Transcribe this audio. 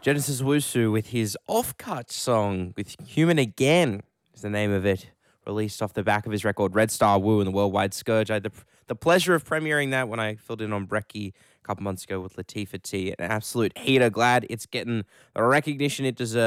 Genesis Wusu with his Offcut song with Human Again is the name of it, released off the back of his record Red Star Woo and the Worldwide Scourge. I had the pleasure of premiering that when I filled in on Brecky a couple months ago with Latifah T. An absolute heater. Glad it's getting the recognition it deserves.